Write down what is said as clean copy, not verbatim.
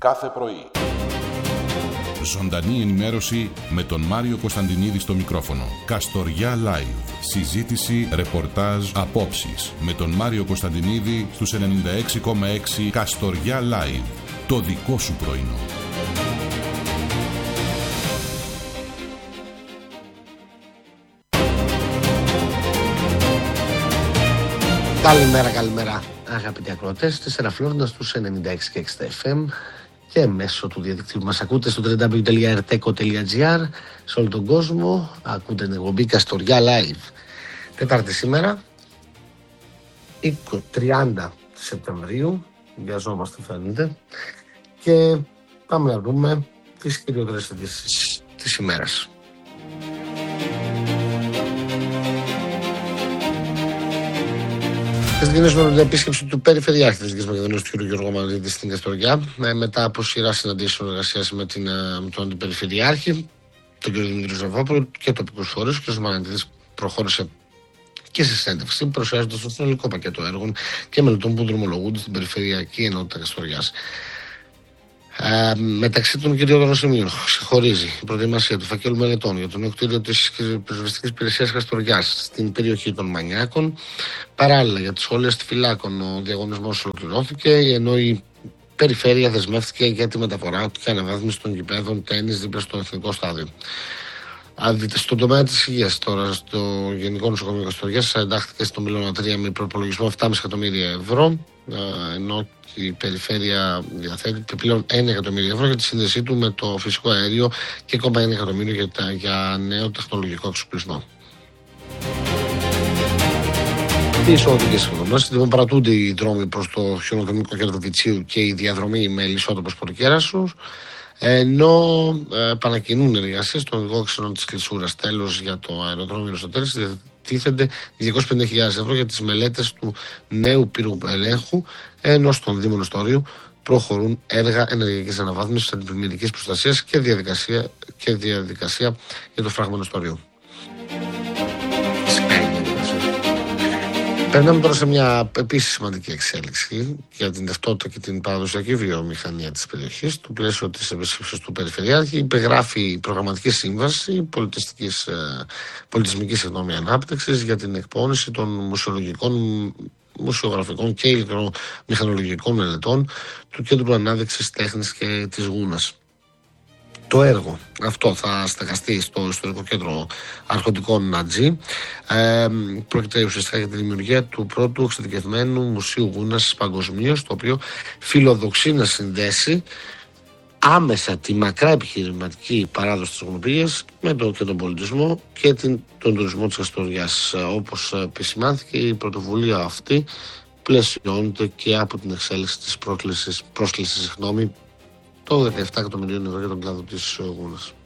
κάθε πρωί. Ζωντανή ενημέρωση με τον Μάριο Κωνσταντινίδη στο μικρόφωνο. Καστοριά Live. Συζήτηση, ρεπορτάζ, απόψεις. Με τον Μάριο Κωνσταντινίδη στους 96,6 Καστοριά Live. Το δικό σου πρωινό. Καλημέρα αγαπητοί ακροατές της Εραφλόρνας στους 96 και 60 FM και μέσω του διαδικτύου μας ακούτε στο www.rteco.gr σε όλο τον κόσμο. Ακούτε την εκπομπή Καστοριά Live. Τετάρτη σήμερα 30 Σεπτεμβρίου, βιαζόμαστε φαίνεται, και πάμε να δούμε τις κυριότερες ειδήσεις της ημέρας. Θα ξεκινήσουμε με την επίσκεψη του Περιφερειάρχη της Δυτικής Μακεδονίας, του κ. Γιώργου Μανδύτη, στην Καστοριά, μετά από σειρά συναντήσεων εργασίας με τον Αντιπεριφερειάρχη, τον κ. Δημήτρη Ζαβόπουλο και τοπικούς φορείς. Ο κ. Μανδύτης προχώρησε και σε συνέντευξη, παρουσιάζοντας το συνολικό πακέτο έργων και μελετών που δρομολογούνται στην Περιφερειακή Ενότητα Καστοριάς. Μεταξύ των κυριότερων σημείων ξεχωρίζει η προετοιμασία του φακέλου μελετών για το νέο κτίριο της Πυροσβεστικής Υπηρεσίας Καστοριάς στην περιοχή των Μανιάκων. Παράλληλα, για τις σχολές Φυλάκων ο διαγωνισμός ολοκληρώθηκε, ενώ η Περιφέρεια δεσμεύτηκε για τη μεταφορά και αναβάθμιση των γηπέδων τένις δίπλα στο Εθνικό Στάδιο. Στον τομέα της υγείας, τώρα, στο Γενικό Νοσοκομείο Καστοριάς εντάχθηκε στο Μιλώνα 3 με προπολογισμό 7,5 εκατομμύρια ευρώ, ενώ η Περιφέρεια διαθέτει επιπλέον 1 εκατομμύριο ευρώ για τη σύνδεσή του με το φυσικό αέριο και ακόμα 1 εκατομμύριο για νέο τεχνολογικό εξοπλισμό. Τις οδικές υποδομές, λοιπόν, παρατούνται οι δρόμοι προς το χιονοδρομικό κέντρο Βιτσίου και η διαδρομή με Λισότοπος Πορκέρασος, ενώ επανακινούν εργασίες των οδικών ξενών της Κλεισούρας. Τέλος, για το αεροδρόμιο Αριστοτέλης τίθενται 250.000 ευρώ για τις μελέτες του νέου πύργου ελέγχου, ενώ στον Δήμο Νεστορίου προχωρούν έργα ενεργειακής αναβάθμισης, αντιπλημμυρικής προστασίας και διαδικασία για το φράγμα Νεστορίου. Περνάμε τώρα σε μια επίσης σημαντική εξέλιξη για την ταυτότητα και την παραδοσιακή βιομηχανία της περιοχής. Στο πλαίσιο της επίσκεψης του Περιφερειάρχη υπεγράφει η προγραμματική σύμβαση πολιτισμικής ανάπτυξης για την εκπόνηση των μουσεολογικών, μουσεογραφικών και ηλεκτρομηχανολογικών μελετών του Κέντρου Ανάδειξης Τέχνης και της Γούνας. Το έργο αυτό θα στεγαστεί στο Ιστορικό Κέντρο Αρχοντικών Νατζή. Πρόκειται ουσιαστικά για τη δημιουργία του πρώτου εξειδικευμένου μουσείου Γούνας παγκοσμίως, το οποίο φιλοδοξεί να συνδέσει άμεσα τη μακρά επιχειρηματική παράδοση της γουνοποιίας με τον πολιτισμό και τον τουρισμό της Καστοριάς. Όπως επισημάνθηκε, η πρωτοβουλία αυτή πλαισιώνεται και από την εξέλιξη της πρόσκλησης το 17 εκατομμυρίων ευρώ για τον κλάδο της Γούνας.